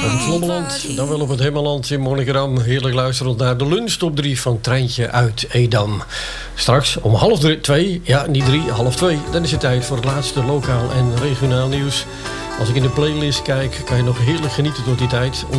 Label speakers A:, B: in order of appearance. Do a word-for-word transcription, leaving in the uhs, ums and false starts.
A: Op het Vlommeland, dan wel op het Hemmeland in Monnickendam. Heerlijk luisterend naar de lunch top drie van Treintje uit Edam. Straks om half drie, twee, ja niet drie, half twee. Dan is het tijd voor het laatste lokaal en regionaal nieuws. Als ik in de playlist kijk, kan je nog heerlijk genieten tot die tijd.